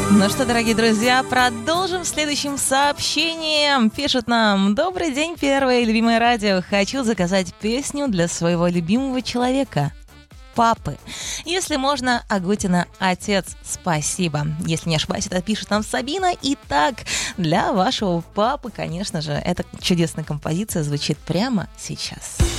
Ну что, дорогие друзья, продолжим следующим сообщением. Пишут нам: добрый день, первое любимое радио. Хочу заказать песню для своего любимого человека, папы. Если можно, Агутина «Отец». Спасибо. Если не ошибаюсь, это пишет нам Сабина. Итак, для вашего папы, конечно же, эта чудесная композиция звучит прямо сейчас.